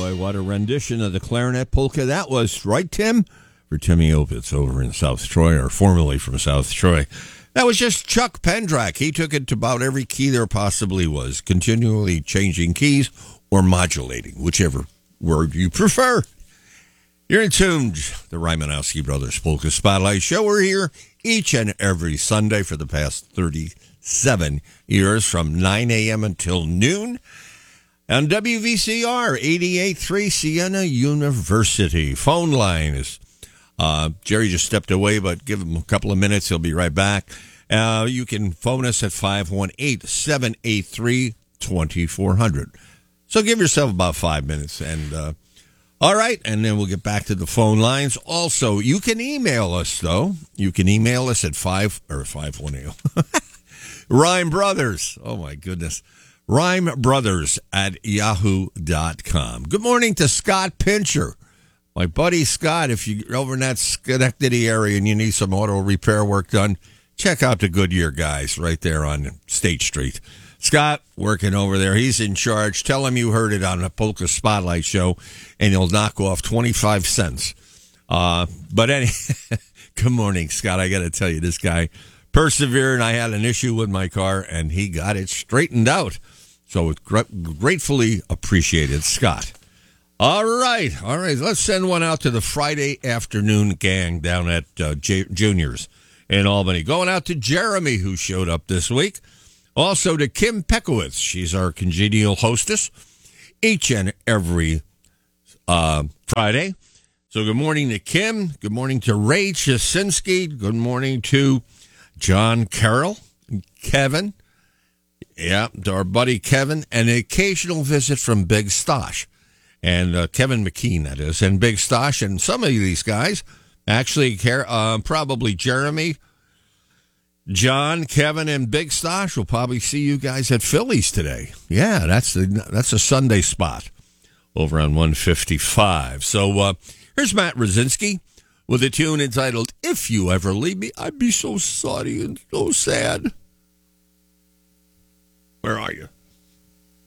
boy, what a rendition of the clarinet polka that was, right, Tim? For Timmy Opitz over in South Troy, or formerly from South Troy. That was just Chuck Pendrak. He took it to about every key there possibly was, continually changing keys or modulating, whichever word you prefer. You're in tune, the Rymanowski Brothers Polka Spotlight Show. We're here each and every Sunday for the past 37 years from 9 a.m. until noon. On WVCR 88.3 Siena University. Phone line is, Jerry just stepped away, but give him a couple of minutes. He'll be right back. You can phone us at 518-783-2400. So give yourself about 5 minutes. And all right, and then we'll get back to the phone lines. Also, you can email us, though. You can email us at 510. Rhyme Brothers. Oh, my goodness. RhymeBrothers@yahoo.com. Good morning to Scott Pincher. My buddy Scott, if you're over in that Schenectady area and you need some auto repair work done, check out the Goodyear guys right there on State Street. Scott, working over there, he's in charge. Tell him you heard it on the Polka Spotlight Show, and he'll knock off 25 cents. But anyway, good morning, Scott. I got to tell you, this guy persevered. I had an issue with my car, and he got it straightened out. So it's gratefully appreciated, Scott. All right. Let's send one out to the Friday afternoon gang down at Junior's in Albany. Going out to Jeremy, who showed up this week. Also to Kim Pekowitz. She's our congenial hostess each and every Friday. So good morning to Kim. Good morning to Ray Chasinski. Good morning to John Carroll, Kevin. Yeah, to our buddy Kevin, and an occasional visit from Big Stosh. And Kevin McKean, that is, and Big Stosh, and some of these guys, actually, probably Jeremy, John, Kevin, and Big Stosh will probably see you guys at Phillies today. Yeah, that's a Sunday spot over on 155. So here's Matt Rosinski with a tune entitled, If You Ever Leave Me, I'd Be So Sorry and So Sad. Where are you?